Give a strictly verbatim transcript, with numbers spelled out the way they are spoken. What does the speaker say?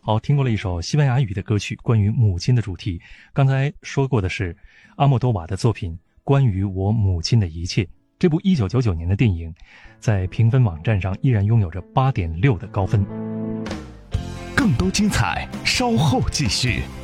好，听过了一首西班牙语的歌曲，关于母亲的主题。刚才说过的是阿莫多瓦的作品《关于我母亲的一切》。这部一九九九年的电影，在评分网站上依然拥有着八点六的高分。 更多精彩，稍后继续。